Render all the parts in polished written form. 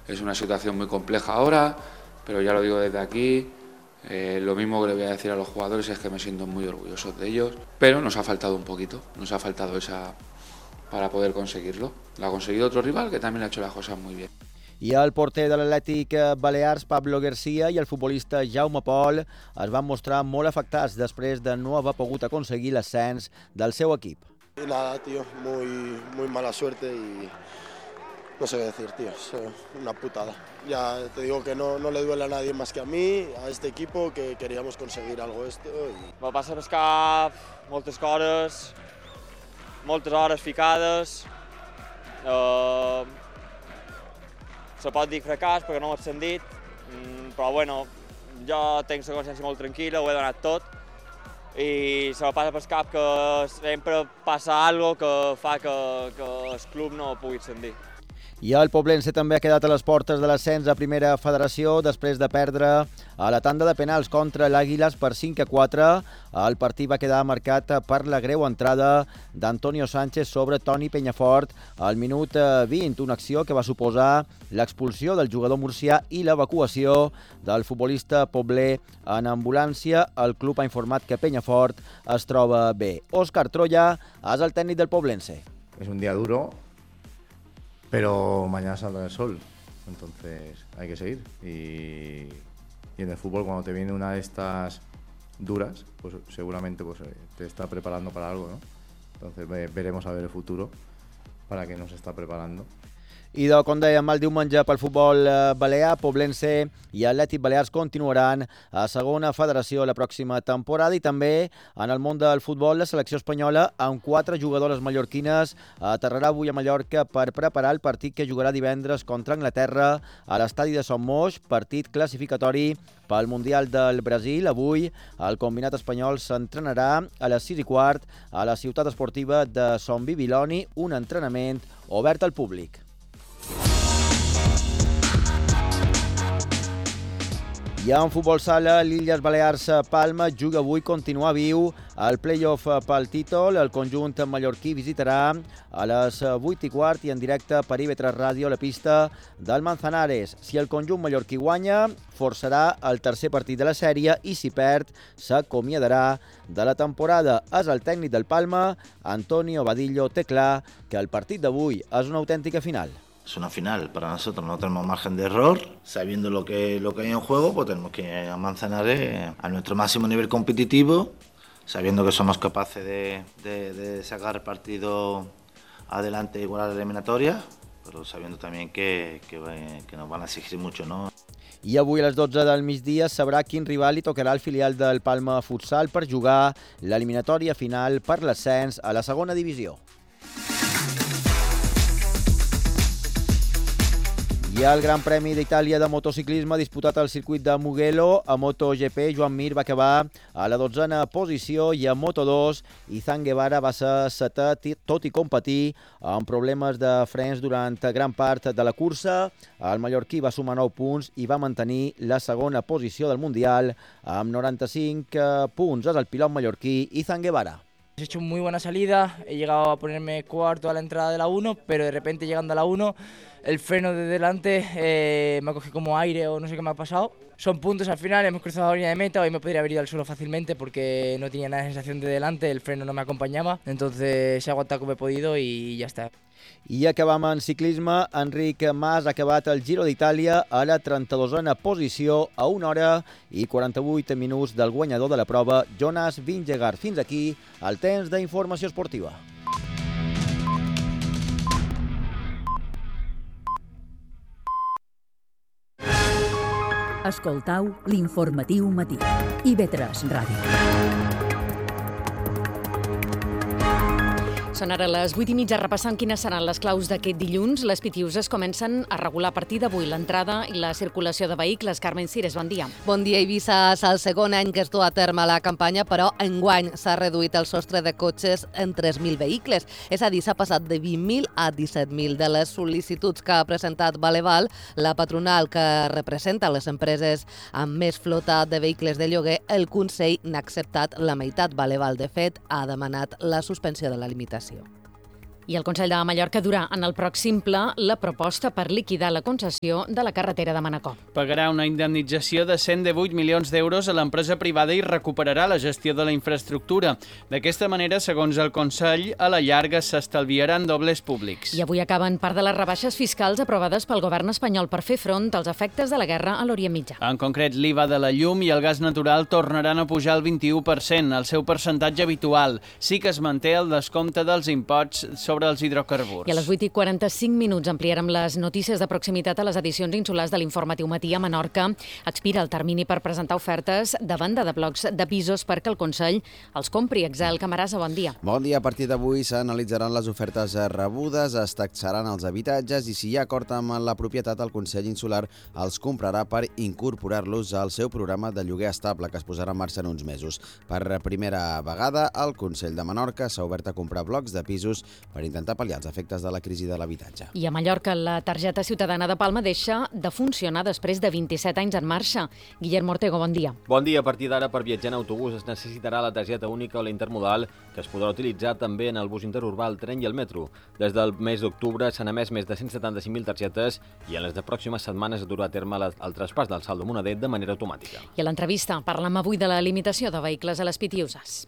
Es una situación muy compleja ahora, pero ya lo digo desde aquí. Lo mismo que le voy a decir a los jugadores es que me siento muy orgulloso de ellos, pero nos ha faltado un poquito, nos ha faltado esa para poder conseguirlo. Lo ha conseguido otro rival que también ha hecho las cosas muy bien. I el porter de l'Atlètic Balears, Pablo García, i el futbolista Jaume Pol es van mostrar molt afectats després de no haver pogut aconseguir l'ascens del seu equip. Y nada, tío, muy mala suerte y no sé qué decir, tío, es una putada. Ya te digo que no le duele a nadie más que a mí, a este equipo, que queríamos conseguir algo esto. Me passa pel cap moltes coses, moltes hores ficades. Se pot dir fracàs perquè no ho he sentit, però bueno, jo tinc la consciència molt tranquil·la, ho he donat tot i se me passa pel cap que sempre passa alguna cosa que fa que el club no ho pugui sentir. I el Poblense també ha quedat a les portes de l'ascens a Primera Federació després de perdre a la tanda de penals contra l'Àguiles per 5-4. El partit va quedar marcat per la greu entrada d'Antonio Sánchez sobre Toni Penyafort al minut 20, una acció que va suposar l'expulsió del jugador murcià i l'evacuació del futbolista pobler en ambulància. El club ha informat que Penyafort es troba bé. Òscar Troya és el tècnic del Poblense. És un dia duro, pero mañana saldrá el sol, entonces hay que seguir. Y en el fútbol, cuando te viene una de estas duras, pues seguramente pues, te está preparando para algo, ¿no? Entonces veremos a ver el futuro para qué nos está preparando. I com dèiem, el diumenge pel futbol balear, Poblense i Atlètic Balears continuaran a segona federació la pròxima temporada, i també en el món del futbol la selecció espanyola amb 4 jugadores mallorquines aterrarà avui a Mallorca per preparar el partit que jugarà divendres contra Anglaterra a l'estadi de Son Moix, partit classificatori pel Mundial del Brasil. Avui el combinat espanyol s'entrenarà a les 6:15 a la ciutat esportiva de Son Bibiloni, un entrenament obert al públic. I en futbol sala, l'Illes Balears Palma juga avui continuar viu el play-off pel títol. El conjunt mallorquí visitarà a les 8:15 i en directe per IB3 Ràdio la pista del Manzanares. Si el conjunt mallorquí guanya, forçarà el tercer partit de la sèrie i si perd, s'acomiadarà de la temporada. És el tècnic del Palma, Antonio Vadillo, té clar que el partit d'avui és una autèntica final. Es una final, para nosotros no tenemos margen de error, sabiendo lo que hay en juego, pues tenemos que ir a Manzanares a nuestro máximo nivel competitivo, sabiendo que somos capaces de sacar el partido adelante e igualar la eliminatoria, pero sabiendo también que nos van a exigir mucho, ¿no? I avui a les 12 del migdia sabrà quin rival li tocarà al filial del Palma Futsal per jugar l'eliminatòria final per l'ascens a la segona divisió. I el Gran Premi d'Itàlia de motociclisme disputat al circuit de Mugello. A MotoGP, Joan Mir va acabar a la 12a posició i a Moto2, Izan Guevara va ser setè, tot i competir amb problemes de frens durant gran part de la cursa. El mallorquí va sumar 9 punts i va mantenir la segona posició del Mundial amb 95 punts. És el pilot mallorquí Izan Guevara. He hecho muy buena salida, he llegado a ponerme cuarto a la entrada de la 1, pero de repente llegando a la 1, el freno de delante me ha cogido como aire o no sé qué me ha pasado. Son puntos al final, hemos cruzado la línea de meta, hoy me podría haber ido al suelo fácilmente porque no tenía nada de sensación de delante, el freno no me acompañaba, entonces he aguantado como he podido y ya está. I acabam en ciclisme. Enric Mas ha acabat el Giro d'Itàlia a la 32a posició a 1 hora i 48 minuts del guanyador de la prova, Jonas Vingegaard. Fins aquí el temps d'informació esportiva. Escoltau l'informatiu matí. IB3 Ràdio. Són ara les 8:30, repassant quines seran les claus d'aquest dilluns. Les Pitiuses comencen a regular a partir d'avui l'entrada i la circulació de vehicles. Carmen Cires, bon dia. Bon dia, Eivissa. És el segon any que es du a terme la campanya, però enguany s'ha reduït el sostre de cotxes en 3.000 vehicles. És a dir, s'ha passat de 20.000 a 17.000. De les sol·licituds que ha presentat Valeval, la patronal que representa les empreses amb més flota de vehicles de lloguer, el Consell n'ha acceptat la meitat. Valeval, de fet, ha demanat la suspensió de la limitació. I el Consell de Mallorca durà en el pròxim ple la proposta per liquidar la concessió de la carretera de Manacor. Pagarà una indemnització de 118 milions d'euros a l'empresa privada i recuperarà la gestió de la infraestructura. D'aquesta manera, segons el Consell, a la llarga s'estalviaran dobles públics. I avui acaben part de les rebaixes fiscals aprovades pel govern espanyol per fer front als efectes de la guerra a l'Orient Mitjà. En concret, l'IVA de la llum i el gas natural tornaran a pujar al 21%, el seu percentatge habitual. Sí que es manté el descompte dels imposts sobre els hidrocarburs. I a les 8:45 ampliarem les notícies de proximitat a les edicions insulars de l'Informatiu Matí a Menorca. Expira el termini per presentar ofertes de venda de blocs de pisos perquè el Consell els compri. Excel Camarasa, bon dia. Bon dia. A partir d'avui s'analitzaran les ofertes rebudes, es taxaran els habitatges i si hi ha acord amb la propietat, el Consell Insular els comprarà per incorporar-los al seu programa de lloguer estable que es posarà en marxa en uns mesos. Per primera vegada, el Consell de Menorca s'ha obert a comprar blocs de pisos per intentar pal·liar els efectes de la crisi de l'habitatge. I a Mallorca, la targeta ciutadana de Palma deixa de funcionar després de 27 anys en marxa. Guillermo Ortego, bon dia. Bon dia. A partir d'ara, per viatjar en autobús es necessitarà la targeta única o la intermodal, que es podrà utilitzar també en el bus interurbà, el tren i el metro. Des del mes d'octubre s'han emès més de 175.000 targetes i en les de pròximes setmanes es durà a terme el traspàs del saldo moneder de manera automàtica. I a l'entrevista parlem avui de la limitació de vehicles a les Pitiuses.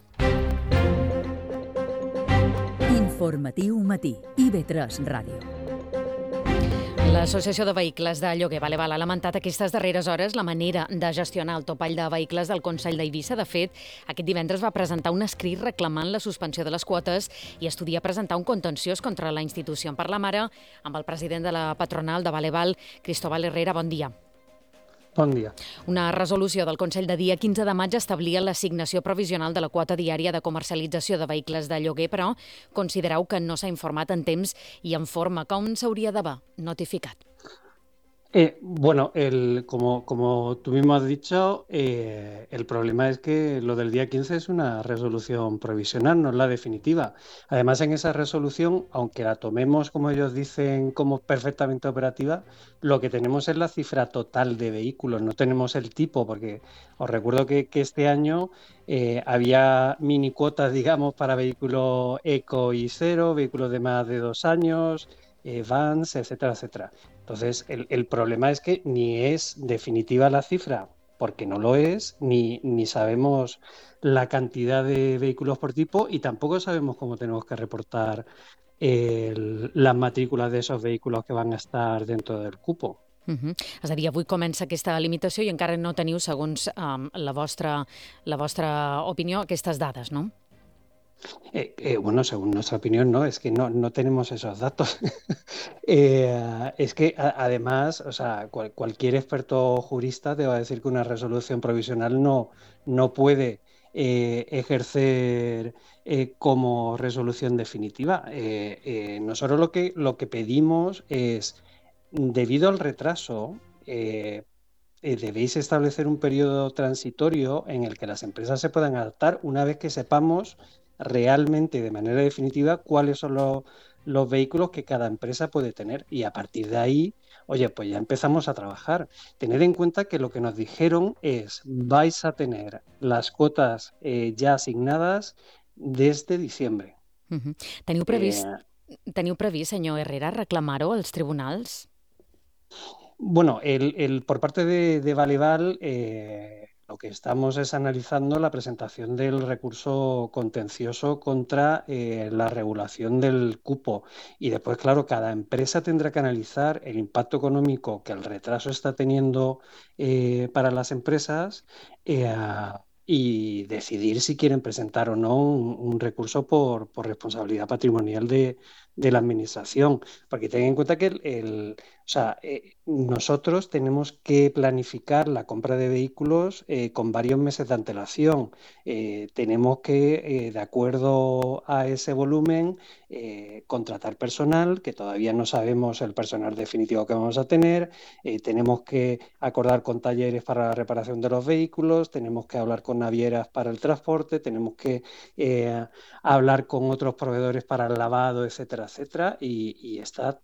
Informatiu Matí, IB3 Ràdio. L'Associació de Vehicles de Lloguer Valeval ha lamentat aquestes darreres hores la manera de gestionar el topall de vehicles del Consell d'Eivissa. De fet, aquest divendres va presentar un escrit reclamant la suspensió de les quotes i estudia presentar un contenciós contra la institució. En parlam ara amb el president de la patronal de Valeval, Cristóbal Herrera. Bon dia. Bon dia. Una resolució del Consell de dia 15 de maig establia l'assignació provisional de la quota diària de comercialització de vehicles de lloguer, però considereu que no s'ha informat en temps i en forma com s'hauria d'haver notificat. Bueno, como tú mismo has dicho, el problema es que lo del día 15 es una resolución provisional, no es la definitiva. Además, en esa resolución, aunque la tomemos, como ellos dicen, como perfectamente operativa, lo que tenemos es la cifra total de vehículos, no tenemos el tipo, porque os recuerdo que este año había mini cuotas, digamos, para vehículos eco y cero, vehículos de más de 2 años, vans, etcétera, etcétera. Entonces, el problema es que ni es definitiva la cifra, porque no lo es, ni sabemos la cantidad de vehículos por tipo y tampoco sabemos cómo tenemos que reportar las matrículas de esos vehículos que van a estar dentro del cupo. És a dir, avui comença aquesta limitació i encara no teniu, segons la vostra opinió, aquestes dades, no? Bueno, según nuestra opinión, no, es que no tenemos esos datos. Es que además, o sea, cualquier experto jurista te va a decir que una resolución provisional no puede ejercer como resolución definitiva. Nosotros lo que pedimos es, debido al retraso, debéis establecer un periodo transitorio en el que las empresas se puedan adaptar una vez que sepamos realmente de manera definitiva cuáles son los vehículos que cada empresa puede tener y a partir de ahí, oye, pues ya empezamos a trabajar. Tened en cuenta que lo que nos dijeron es vais a tener las cuotas ya asignadas desde diciembre. Teniu previst, senyor Herrera, reclamar-ho als tribunals? Bueno, por parte de Valeval, lo que estamos es analizando la presentación del recurso contencioso contra la regulación del cupo y después, claro, cada empresa tendrá que analizar el impacto económico que el retraso está teniendo para las empresas y decidir si quieren presentar o no un recurso por responsabilidad patrimonial de la administración, porque ten en cuenta que nosotros tenemos que planificar la compra de vehículos con varios meses de antelación. Tenemos que, de acuerdo a ese volumen, contratar personal, que todavía no sabemos el personal definitivo que vamos a tener. Tenemos que acordar con talleres para la reparación de los vehículos, tenemos que hablar con navieras para el transporte, tenemos que hablar con otros proveedores para el lavado, etcétera, etcétera, y está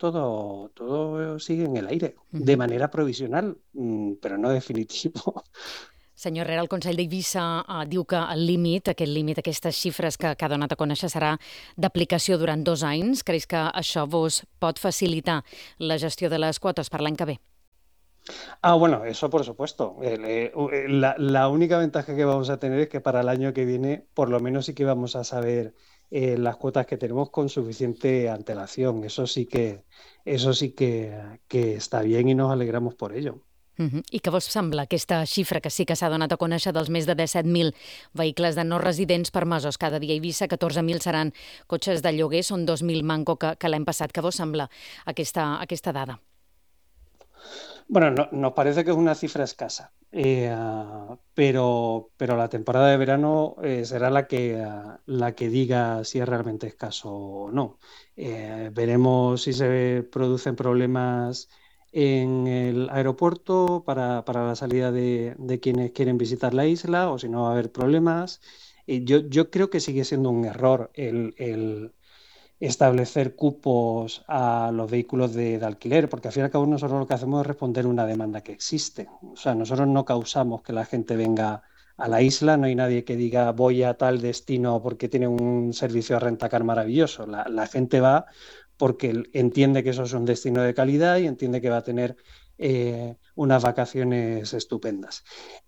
todo sigue en el aire, de manera provisional, pero no definitivo. Senyor Herrera, el Consell d'Eivissa diu que el límit, aquestes xifres que ha donat a conèixer serà d'aplicació durant 2 anys. Creus que això vos pot facilitar la gestió de les quotes per l'any que ve? Bueno, eso por supuesto. La única ventaja que vamos a tener es que para el año que viene, por lo menos sí que vamos a saber las cuotas que tenemos con suficiente antelación. Eso sí que está bien y nos alegramos por ello. I què vos sembla aquesta xifra que sí que s'ha donat a conèixer dels més de 17.000 vehicles de no residents permesos cada dia a Eivissa? 14.000 seran cotxes de lloguer, són 2.000 manco que l'any passat. Què vos sembla aquesta dada? Bueno, nos parece que es una cifra escasa, pero la temporada de verano será la que diga si es realmente escaso o no. Veremos si se producen problemas en el aeropuerto para la salida de quienes quieren visitar la isla, o si no va a haber problemas. Yo creo que sigue siendo un error el establecer cupos a los vehículos de alquiler, porque al fin y al cabo nosotros lo que hacemos es responder a una demanda que existe. O sea, nosotros no causamos que la gente venga a la isla, no hay nadie que diga voy a tal destino porque tiene un servicio de rentacar maravilloso. La gente va porque entiende que eso es un destino de calidad y entiende que va a tener unas vacaciones estupendas.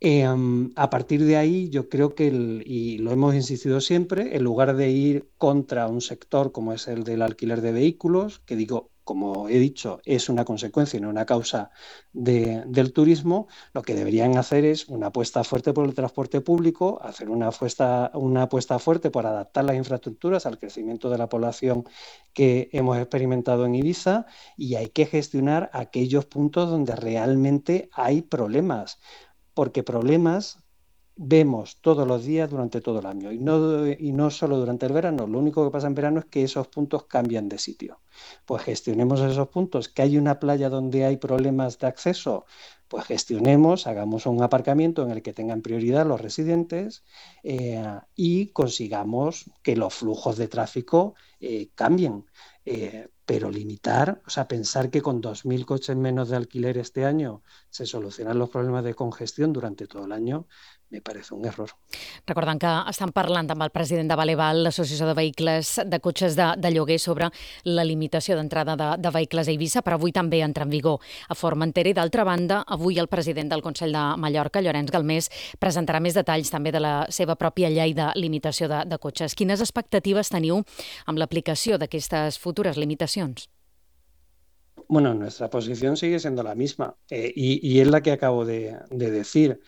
A partir de ahí yo creo que, y lo hemos insistido siempre, en lugar de ir contra un sector como es el del alquiler de vehículos, que digo, como he dicho, es una consecuencia y no una causa del turismo, lo que deberían hacer es una apuesta fuerte por el transporte público, hacer una apuesta fuerte por adaptar las infraestructuras al crecimiento de la población que hemos experimentado en Ibiza, y hay que gestionar aquellos puntos donde realmente hay problemas, porque problemas vemos todos los días durante todo el año y no solo durante el verano. Lo único que pasa en verano es que esos puntos cambian de sitio. Pues gestionemos esos puntos. ¿Que hay una playa donde hay problemas de acceso? Pues gestionemos, hagamos un aparcamiento en el que tengan prioridad los residentes y consigamos que los flujos de tráfico cambien. Pero limitar, o sea, pensar que con 2.000 coches menos de alquiler este año se solucionan los problemas de congestión durante todo el año, me parece un error. Recordant que estan parlant amb el president de Valeval, l'Associació de Vehicles de Cotxes de Lloguer, sobre la limitació d'entrada de vehicles a Eivissa, però avui també entra en vigor a Formentera. I d'altra banda, avui el president del Consell de Mallorca, Llorenç Galmés, presentarà més detalls també de la seva pròpia llei de limitació de cotxes. Quines expectatives teniu amb l'aplicació d'aquestes futures limitacions? Bueno, nuestra posición sigue siendo la misma y es la que acabo de decir.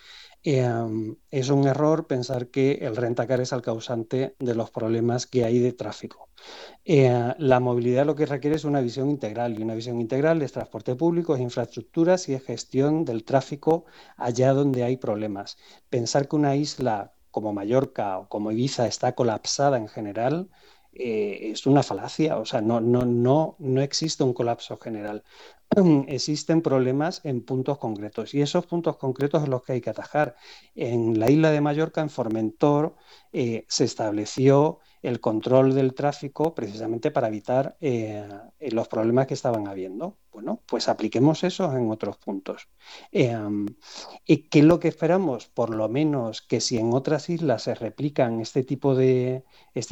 Es un error pensar que el rentacar es el causante de los problemas que hay de tráfico. La movilidad lo que requiere es una visión integral, y una visión integral es transporte público, es infraestructuras y es gestión del tráfico allá donde hay problemas. Pensar que una isla como Mallorca o como Ibiza está colapsada en general es una falacia. O sea, no existe un colapso general. Existen problemas en puntos concretos y esos puntos concretos son los que hay que atajar. En la isla de Mallorca, en Formentor, se estableció el control del tráfico precisamente para evitar los problemas que estaban habiendo. Bueno, pues apliquemos eso en otros puntos. ¿Y qué es lo que esperamos? Por lo menos que si en otras islas se replican este tipo de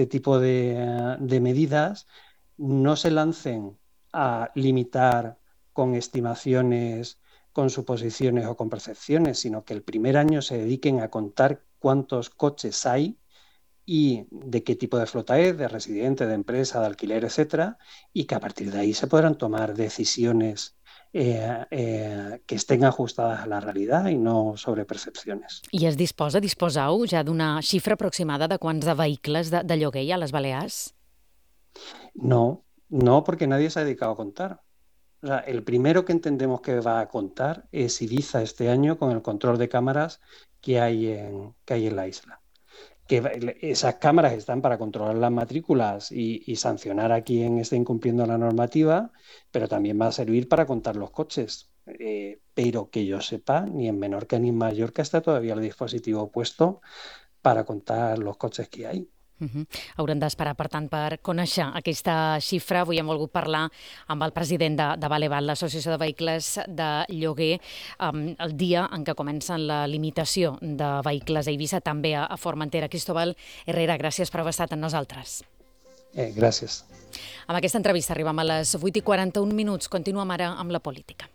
medidas, no se lancen a limitar con estimaciones, con suposiciones o con percepciones, sino que el primer año se dediquen a contar cuántos coches hay y de qué tipo de flota es, de residente, de empresa, de alquiler, etcétera, y que a partir de ahí se podrán tomar decisiones que estén ajustadas a la realidad y no sobre percepciones. I disposeu ja d'una xifra aproximada de quants de vehicles de lloguer hi ha a les Balears? No, porque nadie se ha dedicado a contar. O sea, el primero que entendemos que va a contar es Ibiza este año con el control de cámaras que hay en la isla. Que esas cámaras están para controlar las matrículas y sancionar a quien esté incumpliendo la normativa, pero también va a servir para contar los coches. Pero que yo sepa, ni en Menorca ni en Mallorca está todavía el dispositivo puesto para contar los coches que hay. Haurem d'esperar, per tant, per conèixer aquesta xifra. Avui hem volgut parlar amb el president de Valeval, l'Associació de Vehicles de Lloguer, el dia en què comencen la limitació de vehicles a Eivissa, també a Formentera. Cristóbal Herrera, gràcies per haver estat amb nosaltres. Gràcies. Amb aquesta entrevista arribem a les 8:41. Continuem ara amb la política.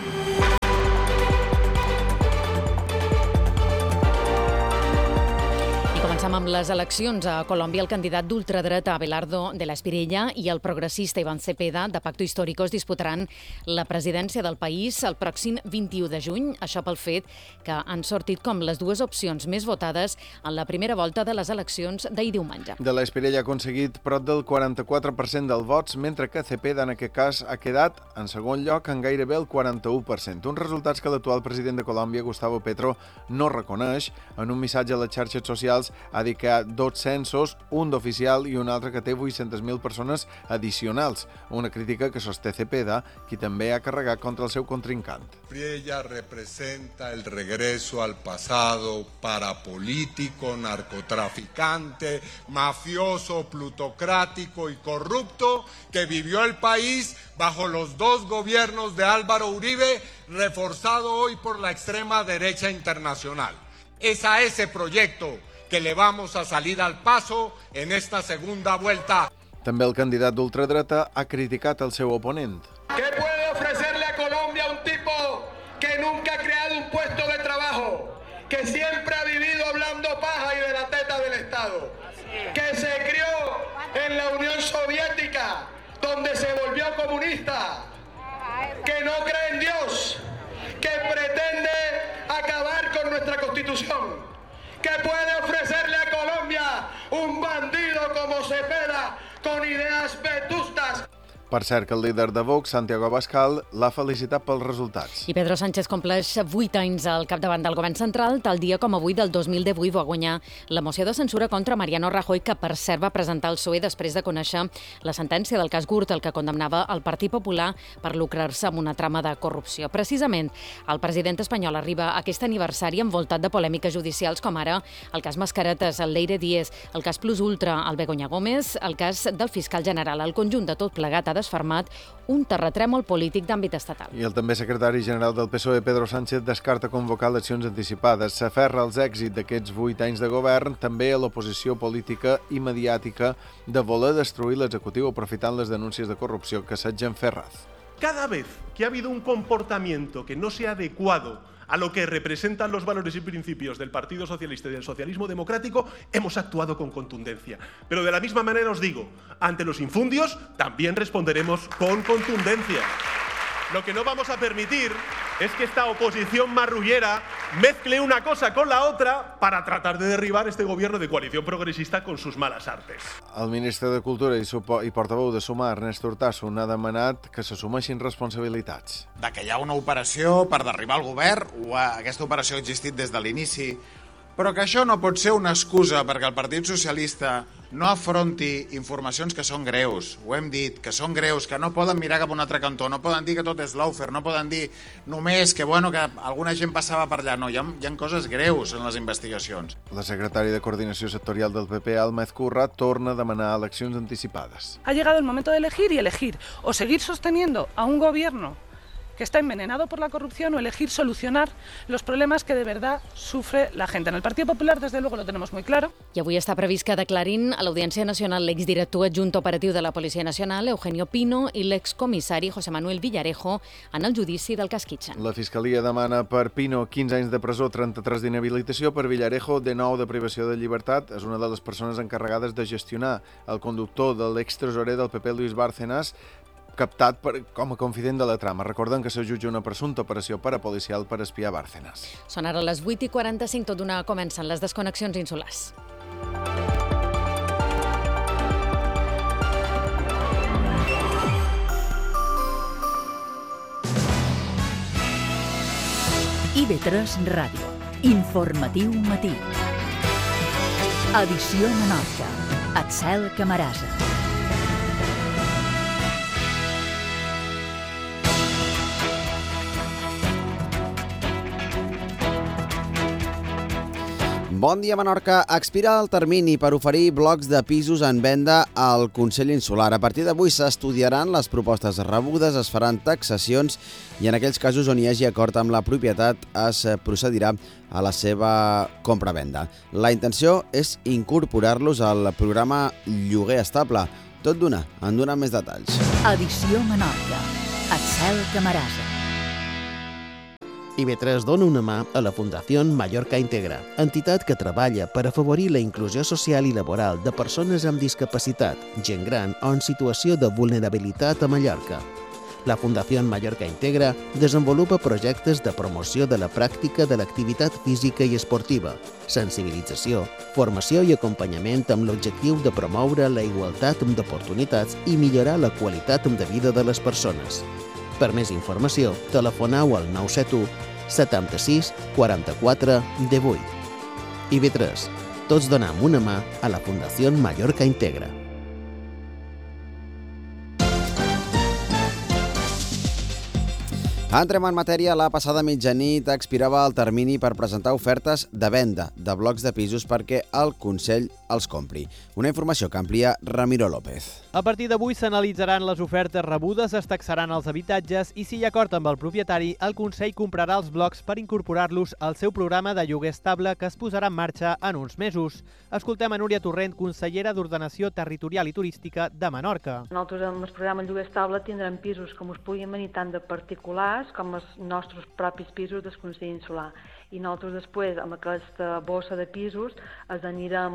Comencem amb les eleccions. A Colòmbia, el candidat d'ultradreta Abelardo de la Espriella i el progressista Iván Cepeda, de Pacto Histórico, es disputaran la presidència del país el pròxim 21 de juny. Això pel fet que han sortit com les dues opcions més votades en la primera volta de les eleccions d'ahir diumenge. De la Espriella ha aconseguit prop del 44% dels vots, mentre que Cepeda, en aquest cas, ha quedat en segon lloc en gairebé el 41%. Uns resultats que l'actual president de Colòmbia, Gustavo Petro, no reconeix. En un missatge a les xarxes socials ha dit que hi ha dos censos, un d'oficial i un altre que té 800.000 persones addicionals. Una crítica que sosté Cepeda, qui també ha carregat contra el seu contrincant. Espriella representa el regreso al pasado parapolítico, narcotraficante, mafioso, plutocrático y corrupto que vivió el país bajo los dos gobiernos de Álvaro Uribe, reforzado hoy por la extrema derecha internacional. Es a ese proyecto que le vamos a salir al paso en esta segunda vuelta. També el candidat d'ultradreta ha criticat el seu oponent. ¿Qué puede ofrecerle a Colombia un tipo que nunca ha creado un puesto de trabajo, que siempre ha vivido hablando paja y de la teta del Estado, que se crió en la Unión Soviética, donde se volvió comunista, que no cree en Dios, que pretende acabar con nuestra Constitución? ¿Qué puede ofrecerle a Colombia un bandido como Cepeda con ideas vetustas? Per cert, que el líder de Vox, Santiago Abascal, l'ha felicitat pels resultats. I Pedro Sánchez compleix 8 anys al capdavant del govern central. Tal dia com avui del 2018 va guanyar la moció de censura contra Mariano Rajoy, que per cert va presentar el PSOE després de conèixer la sentència del cas Gürtel, que condemnava el Partit Popular per lucrar-se amb una trama de corrupció. Precisament, el president espanyol arriba a aquest aniversari envoltat de polèmiques judicials, com ara el cas Mascaretes, el Leire Díez, el cas Plus Ultra, el Begoña Gómez, el cas del fiscal general. El conjunt de tot plegat ha desfermat un terratrèmol polític d'àmbit estatal. I el també secretari general del PSOE, Pedro Sánchez, descarta convocar eleccions anticipades. S'aferra als èxits d'aquests 8 anys de govern, també a l'oposició política i mediàtica de voler destruir l'executiu aprofitant les denúncies de corrupció que assetgen Ferraz. Cada vez que ha habido un comportamiento que no sea adecuado a lo que representan los valores y principios del Partido Socialista y del socialismo democrático, hemos actuado con contundencia. Pero de la misma manera os digo, ante los infundios también responderemos con contundencia. Lo que no vamos a permitir es que esta oposición marrullera mezcle una cosa con la otra para tratar de derribar este gobierno de coalición progresista con sus malas artes. El ministre de Cultura i portaveu de Sumar, Ernest Urtasun, ha demanat que s'assumeixin responsabilitats. Que hi ha una operació per derribar el govern, aquesta operació ha existit des de l'inici, però que això no pot ser una excusa perquè el Partit Socialista no afronti informacions que són greus, ho hem dit, que són greus, que no poden mirar cap a un altre cantó, no poden dir que tot és lawfare, no poden dir només que, que alguna gent passava per allà. No, hi ha coses greus en les investigacions. La secretària de Coordinació Sectorial del PP, Alma Ezcurra, torna a demanar eleccions anticipades. Ha llegado el momento de elegir y elegir, o seguir sosteniendo a un gobierno que está envenenado por la corrupción o elegir solucionar los problemas que de verdad sufre la gente. En el Partido Popular, desde luego, lo tenemos muy claro. I avui està previst que declarin a l'Audiència Nacional l'exdirector adjunt operatiu de la Policia Nacional, Eugenio Pino, i l'excomissari José Manuel Villarejo en el judici del cas Kitchen. La Fiscalia demana per Pino 15 anys de presó, 33 d'inhabilitació, per Villarejo de 9 de privació de llibertat. És una de les persones encarregades de gestionar el conductor de l'extresorer del PP, Luis Bárcenas, captat com a confident de la trama. Recordem que se jutja una presumpta operació parapolicial per espiar Bárcenas. Són ara les 8:45, tot d'una comencen les desconnexions insulars. IB3 Ràdio. Informatiu matí. Edició Menorca. Axel Camarasa. Bon dia, Menorca. Expira el termini per oferir blocs de pisos en venda al Consell Insular. A partir d'avui s'estudiaran les propostes rebudes, es faran taxacions i en aquells casos on hi hagi acord amb la propietat es procedirà a la seva compra-venda. La intenció és incorporar-los al programa Lloguer Estable. Tot d'una, en donen més detalls. Edició Menorca. Axel Camarasa. IB3 dona una mà a la Fundació Mallorca Integra, entitat que treballa per afavorir la inclusió social i laboral de persones amb discapacitat, gent gran o en situació de vulnerabilitat a Mallorca. La Fundació Mallorca Integra desenvolupa projectes de promoció de la pràctica de l'activitat física i esportiva, sensibilització, formació i acompanyament amb l'objectiu de promoure la igualtat d'oportunitats i millorar la qualitat de vida de les persones. Per més informació, telefoneu al 971 76 44 18. IB3. Tots donem una mà a la Fundació Mallorca Integra. Entrem en matèria. La passada mitjanit expirava el termini per presentar ofertes de venda de blocs de pisos perquè el Consell els compri. Una informació que amplia Ramiro López. A partir d'avui s'analitzaran les ofertes rebudes, es taxaran els habitatges i, si hi ha acord amb el propietari, el Consell comprarà els blocs per incorporar-los al seu programa de lloguer estable que es posarà en marxa en uns mesos. Escoltem a Núria Torrent, consellera d'Ordenació Territorial i Turística de Menorca. Nosaltres amb el programa Lloguer Estable tindrem pisos que us puguin venir tant de particulars com els nostres propis pisos del Consell Insular. I nosaltres després, amb aquesta bossa de pisos, els anirem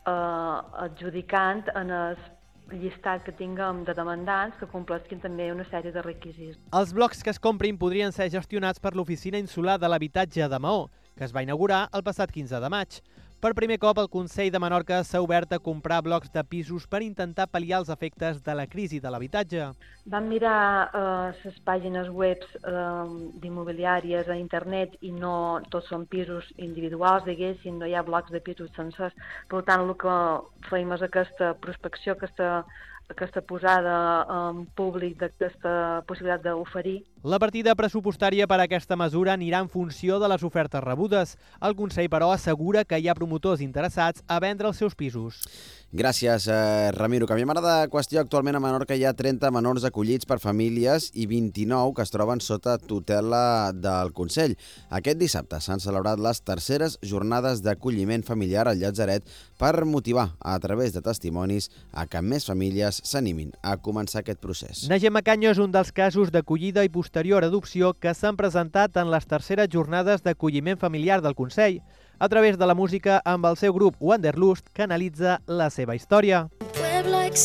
adjudicant en el llistat que tinguem de demandants que compleixin també una sèrie de requisits. Els blocs que es comprin podrien ser gestionats per l'Oficina Insular de l'Habitatge de Maó, que es va inaugurar el passat 15 de maig. Per primer cop, el Consell de Menorca s'ha obert a comprar blocs de pisos per intentar pal·liar els efectes de la crisi de l'habitatge. Vam mirar les pàgines web d'immobiliàries a internet i no tots són pisos individuals, diguéssim, no hi ha blocs de pisos sencers. Per tant, el que fèiem és aquesta prospecció, aquesta posada en públic d'aquesta possibilitat d'oferir. La partida pressupostària per a aquesta mesura anirà en funció de les ofertes rebudes. El Consell, però, assegura que hi ha promotors interessats a vendre els seus pisos. Gràcies, Ramiro. Canviem ara de qüestió. Actualment a Menorca hi ha 30 menors acollits per famílies i 29 que es troben sota tutela del Consell. Aquest dissabte s'han celebrat les terceres jornades d'acolliment familiar al Llatzeret per motivar, a través de testimonis, a que més famílies s'animin a començar aquest procés. Najem Macanyo és un dels casos d'acollida i posterior adopció que s'han presentat en les terceres jornades d'acolliment familiar del Consell. A través de la música, amb el seu grup Wanderlust, que analitza la seva història.